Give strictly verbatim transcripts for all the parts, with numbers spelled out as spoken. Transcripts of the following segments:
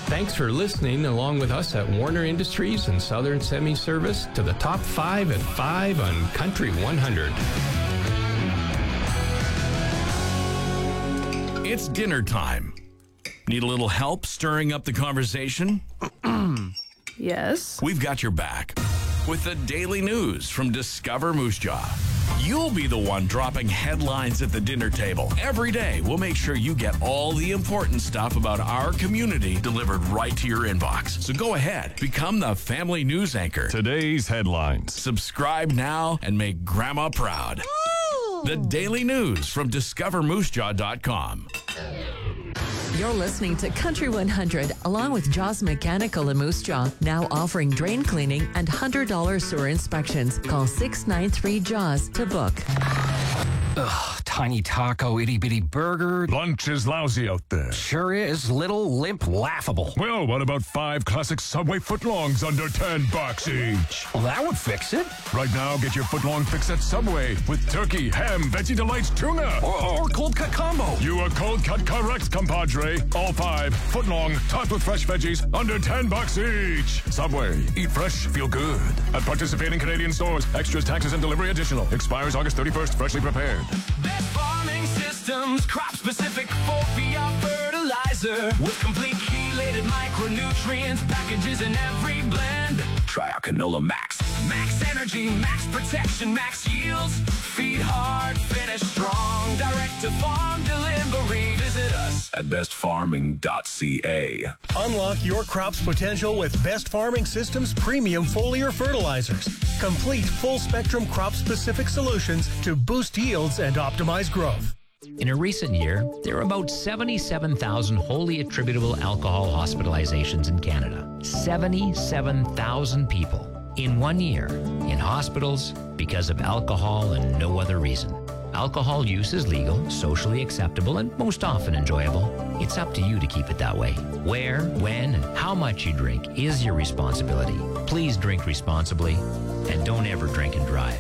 Thanks for listening along with us at Warner Industries and Southern Semi Service to the top five at five on Country one hundred. It's dinner time. Need a little help stirring up the conversation? Yes. We've got your back with the daily news from Discover Moose Jaw. You'll be the one dropping headlines at the dinner table. Every day, we'll make sure you get all the important stuff about our community delivered right to your inbox. So go ahead, become the family news anchor. Today's headlines. Subscribe now and make Grandma proud. Ooh. The daily news from discover moose jaw dot com. You're listening to Country one hundred, along with Jaws Mechanical in Moose Jaw, now offering drain cleaning and one hundred dollars sewer inspections. Call six nine three JAWS to book. Ugh, tiny taco, itty bitty burger. Lunch is lousy out there. Sure is. Little, limp, laughable. Well, what about five classic Subway footlongs under ten bucks each? Well, that would fix it. Right now, get your footlong fix at Subway with turkey, ham, veggie delights, tuna. Or, or cold cut combo. You are cold cut correct, compadre. All five footlong, topped with fresh veggies, under ten bucks each. Subway, eat fresh, feel good. At participating Canadian stores, extras, taxes, and delivery additional. Expires August thirty-first, freshly prepared. Best farming systems, crop-specific four P R fertilizer with complete chelated micronutrients, packages in every blend. Try our Canola Max. Max energy, max protection, max yields. Feed hard, finish strong. Direct to farm delivery. Visit us at best farming dot c a. Unlock your crop's potential with Best Farming Systems premium foliar fertilizers. Complete full-spectrum crop-specific solutions to boost yields and optimize growth. In a recent year, there were about seventy-seven thousand wholly attributable alcohol hospitalizations in Canada. seventy-seven thousand people in one year in hospitals because of alcohol and no other reason. Alcohol use is legal, socially acceptable, and most often enjoyable. It's up to you to keep it that way. Where, when, and how much you drink is your responsibility. Please drink responsibly and don't ever drink and drive.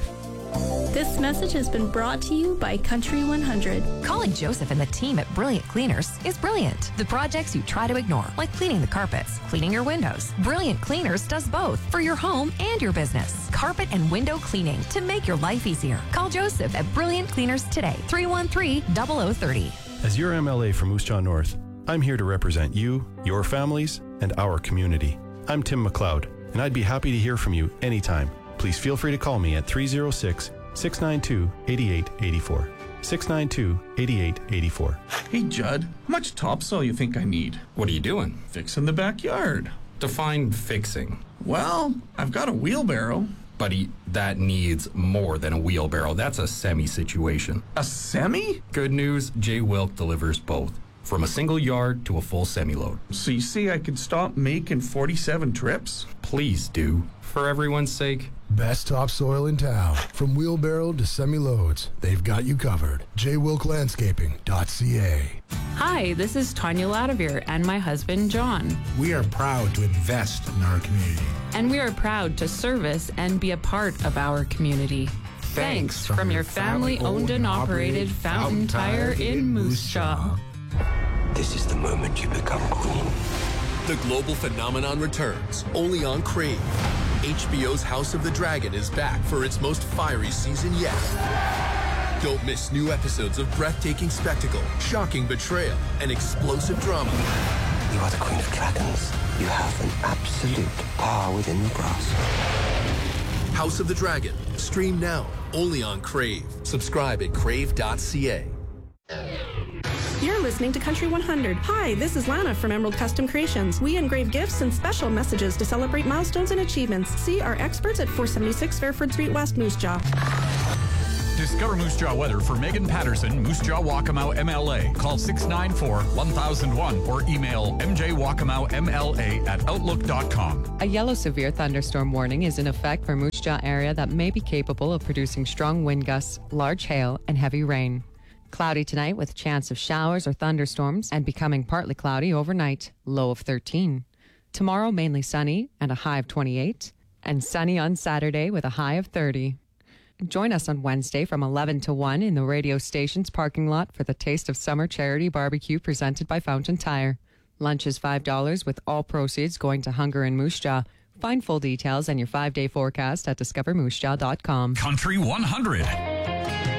This message has been brought to you by Country one hundred. Calling Joseph and the team at Brilliant Cleaners is brilliant. The projects you try to ignore, like cleaning the carpets, cleaning your windows. Brilliant Cleaners does both for your home and your business. Carpet and window cleaning to make your life easier. Call Joseph at Brilliant Cleaners today, three one three, zero zero three zero. As your M L A for Moose Jaw North, I'm here to represent you, your families, and our community. I'm Tim McLeod, and I'd be happy to hear from you anytime. Please feel free to call me at three oh six, six nine two, eight eight eight four. six nine two, eight eight eight four. Hey, Judd, how much topsoil you think I need? What are you doing? Fixing the backyard. Define fixing. Well, I've got a wheelbarrow. Buddy, that needs more than a wheelbarrow. That's a semi situation. A semi? Good news, Jay Wilk delivers both. From a single yard to a full semi-load. So you see I could stop making forty-seven trips? Please do. For everyone's sake. Best topsoil in town. From wheelbarrow to semi-loads, they've got you covered. j wilk landscaping dot c a. Hi, this is Tanya Ladavere and my husband, John. We are proud to invest in our community. And we are proud to service and be a part of our community. Thanks, Thanks from, from your family-owned and operated Fountain Tire in Moose Jaw. This is the moment you become queen. The global phenomenon returns, only on Crave. H B O's House of the Dragon is back for its most fiery season yet. Don't miss new episodes of breathtaking spectacle, shocking betrayal, and explosive drama. You are the queen of dragons. You have an absolute power within your grasp. House of the Dragon. Stream now, only on Crave. Subscribe at crave dot c a. You're listening to Country one hundred. Hi, this is Lana from Emerald Custom Creations. We engrave gifts and special messages to celebrate milestones and achievements. See our experts at four seventy-six Fairford Street West, Moose Jaw. Discover Moose Jaw weather for Megan Patterson, Moose Jaw Waccamaw M L A. Call six nine four, one thousand one or email m j waccamaw m l a at outlook dot com. A yellow severe thunderstorm warning is in effect for Moose Jaw area that may be capable of producing strong wind gusts, large hail, and heavy rain. Cloudy tonight with a chance of showers or thunderstorms and becoming partly cloudy overnight, low of thirteen. Tomorrow mainly sunny and a high of twenty-eight, and sunny on Saturday with a high of thirty. Join us on Wednesday from eleven to one in the radio station's parking lot for the Taste of Summer charity barbecue presented by Fountain Tire. Lunch is five dollars with all proceeds going to Hunger in Moose Jaw. Find full details and your five-day forecast at discover moose jaw dot com. Country one hundred.